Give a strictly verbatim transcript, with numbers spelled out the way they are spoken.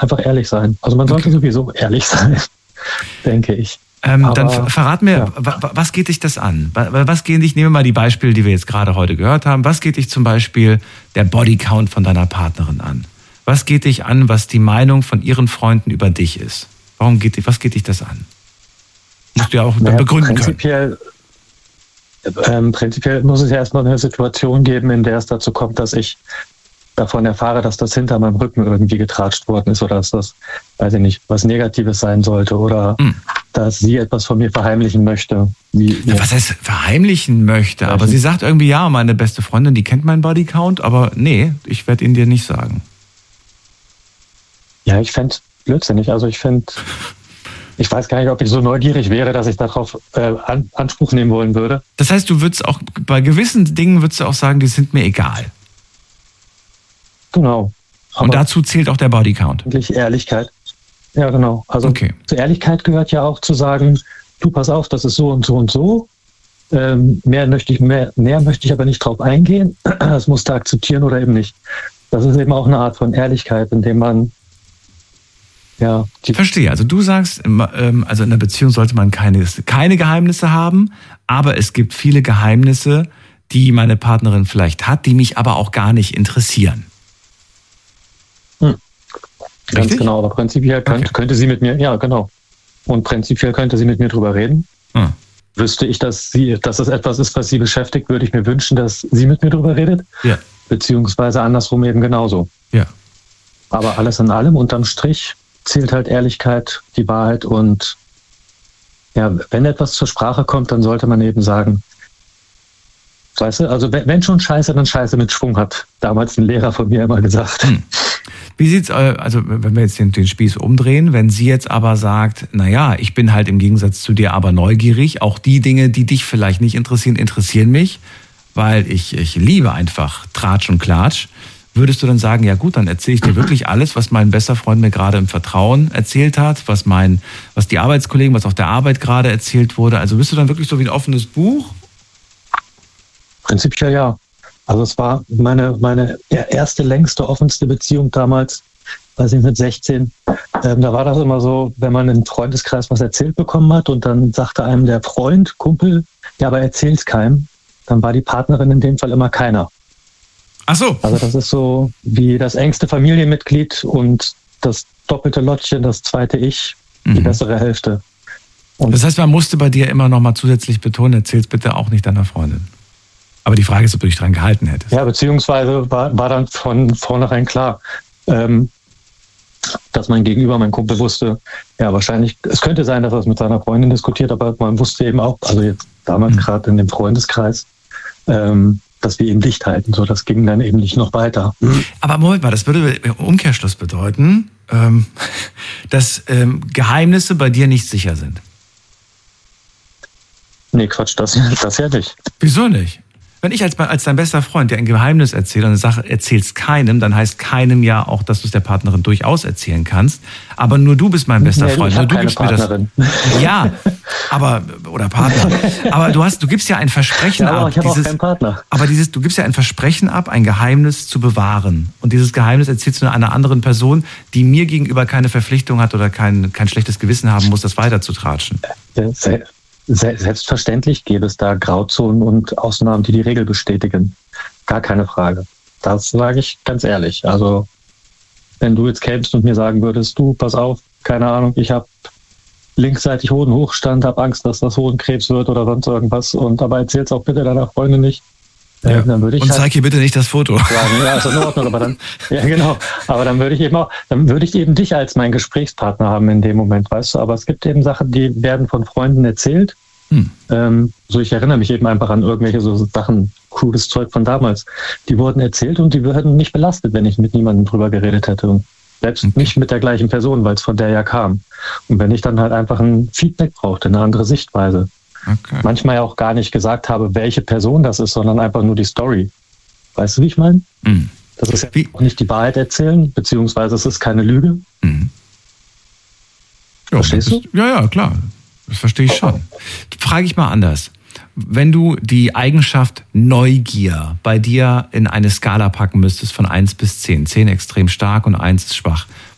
einfach ehrlich sein. Also man sollte okay. sowieso ehrlich sein, denke ich. Ähm, Aber, dann verrat mir, ja. was geht dich das an? Was geht dich, nehmen wir mal die Beispiele, die wir jetzt gerade heute gehört haben, was geht dich zum Beispiel der Bodycount von deiner Partnerin an? Was geht dich an, was die Meinung von ihren Freunden über dich ist? Warum geht, was geht dich das an? Musst du ja auch naja, begründen prinzipiell, können. Ähm, prinzipiell muss es ja erstmal eine Situation geben, in der es dazu kommt, dass ich davon erfahre, dass das hinter meinem Rücken irgendwie getratscht worden ist oder dass das, weiß ich nicht, was Negatives sein sollte oder hm. dass sie etwas von mir verheimlichen möchte. Wie, ja, was heißt verheimlichen möchte? Aber sie sagt irgendwie, ja, meine beste Freundin, die kennt meinen Bodycount, aber nee, ich werde ihn dir nicht sagen. Ja, ich fände es blödsinnig. Also ich fände, ich weiß gar nicht, ob ich so neugierig wäre, dass ich darauf äh, an, Anspruch nehmen wollen würde. Das heißt, du würdest auch, bei gewissen Dingen würdest du auch sagen, die sind mir egal. Genau. Aber und dazu zählt auch der Bodycount. Wirklich Ehrlichkeit. Ja, genau. Also okay. Zur Ehrlichkeit gehört ja auch zu sagen, du pass auf, das ist so und so und so. Ähm, mehr möchte ich, mehr, mehr möchte ich aber nicht drauf eingehen. Das musst du akzeptieren oder eben nicht. Das ist eben auch eine Art von Ehrlichkeit, indem man ja. Ich verstehe. Also du sagst, also in einer Beziehung sollte man keine, keine Geheimnisse haben, aber es gibt viele Geheimnisse, die meine Partnerin vielleicht hat, die mich aber auch gar nicht interessieren. Hm. Ganz Richtig? Genau, aber prinzipiell könnte, okay. könnte sie mit mir, ja genau, und prinzipiell könnte sie mit mir drüber reden. Hm. Wüsste ich, dass sie, dass das etwas ist, was sie beschäftigt, würde ich mir wünschen, dass sie mit mir drüber redet. Ja. Beziehungsweise andersrum eben genauso. Ja. Aber alles in allem, unterm Strich, zählt halt Ehrlichkeit, die Wahrheit und ja, wenn etwas zur Sprache kommt, dann sollte man eben sagen, weißt du, also wenn schon Scheiße, dann Scheiße mit Schwung, hat damals ein Lehrer von mir immer gesagt. Hm. Wie sieht's, also wenn wir jetzt den, den Spieß umdrehen, wenn sie jetzt aber sagt, naja, ich bin halt im Gegensatz zu dir aber neugierig, auch die Dinge, die dich vielleicht nicht interessieren, interessieren mich, weil ich, ich liebe einfach Tratsch und Klatsch. Würdest du dann sagen, ja gut, dann erzähle ich dir wirklich alles, was mein bester Freund mir gerade im Vertrauen erzählt hat, was mein, was die Arbeitskollegen, was auf der Arbeit gerade erzählt wurde? Also bist du dann wirklich so wie ein offenes Buch? Prinzipiell ja. Also es war meine, meine erste, längste, offenste Beziehung damals, weiß ich mit sechzehn. Ähm, da war das immer so, wenn man im Freundeskreis was erzählt bekommen hat und dann sagte einem der Freund, Kumpel, ja, aber erzähl's keinem, dann war die Partnerin in dem Fall immer keiner. Ach so. Also das ist so wie das engste Familienmitglied und das doppelte Lottchen, das zweite Ich, die mhm. bessere Hälfte. Und das heißt, man musste bei dir immer noch mal zusätzlich betonen, erzähl's bitte auch nicht deiner Freundin. Aber die Frage ist, ob du dich dran gehalten hättest. Ja, beziehungsweise war, war dann von vornherein klar, ähm, dass mein Gegenüber, mein Kumpel wusste, ja, wahrscheinlich, es könnte sein, dass er es mit seiner Freundin diskutiert, aber man wusste eben auch, also jetzt damals mhm. gerade in dem Freundeskreis, ähm, dass wir eben dicht halten. So, das ging dann eben nicht noch weiter. Aber Moment mal, das würde im Umkehrschluss bedeuten, ähm, dass ähm, Geheimnisse bei dir nicht sicher sind. Nee, Quatsch, das, das ja nicht. Wieso nicht? Wenn ich als, als dein bester Freund dir ein Geheimnis erzähle und eine Sache erzählst keinem, dann heißt keinem ja auch, dass du es der Partnerin durchaus erzählen kannst. Aber nur du bist mein bester nee, Freund. Ich nur du keine gibst Partnerin. mir das. Ja, aber oder Partner. Aber du hast, du gibst ja ein Versprechen ja, aber ab. Ich habe dieses, auch keinen Partner. Aber dieses, du gibst ja ein Versprechen ab, ein Geheimnis zu bewahren. Und dieses Geheimnis erzählst du einer anderen Person, die mir gegenüber keine Verpflichtung hat oder kein, kein schlechtes Gewissen haben muss, das weiterzutratschen. Ja, selbstverständlich gäbe es da Grauzonen und Ausnahmen, die die Regel bestätigen. Gar keine Frage. Das sage ich ganz ehrlich. Also wenn du jetzt kämst und mir sagen würdest, du, pass auf, keine Ahnung, ich habe linksseitig Hodenhochstand, habe Angst, dass das Hodenkrebs wird oder sonst irgendwas, und aber erzähl's auch bitte deiner Freundin nicht. Ja. Äh, dann würde ich und halt zeig ihr bitte nicht das Foto. Sagen, ja, ist in Ordnung, aber dann, ja genau, aber dann würde ich eben auch, dann würde ich eben dich als meinen Gesprächspartner haben in dem Moment, weißt du, aber es gibt eben Sachen, die werden von Freunden erzählt. Hm. Ähm, so, ich erinnere mich eben einfach an irgendwelche so Sachen, cooles Zeug von damals. Die wurden erzählt und die würden nicht belastet, wenn ich mit niemandem drüber geredet hätte. Und selbst okay. nicht mit der gleichen Person, weil es von der ja kam. Und wenn ich dann halt einfach ein Feedback brauchte, eine andere Sichtweise. Okay. Manchmal ja auch gar nicht gesagt habe, welche Person das ist, sondern einfach nur die Story. Weißt du, wie ich meine? Mhm. Das ist ja wie? auch nicht die Wahrheit erzählen, beziehungsweise es ist keine Lüge. Mhm. Ja, Verstehst du? Ist, ja, ja, klar. Das verstehe ich schon. Frage ich mal anders. Wenn du die Eigenschaft Neugier bei dir in eine Skala packen müsstest von eins bis zehn, zehn extrem stark und eins ist schwach,